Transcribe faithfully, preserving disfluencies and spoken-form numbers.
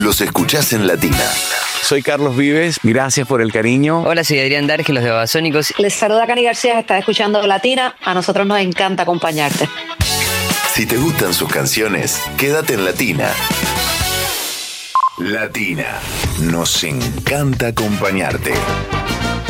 Los escuchás en Latina. Soy Carlos Vives, gracias por el cariño. Hola, soy Adrián Darge, los de Babasónicos. Les saluda Cani García, estás escuchando Latina. A nosotros nos encanta acompañarte. Si te gustan sus canciones, quédate en Latina. Latina. Nos encanta acompañarte.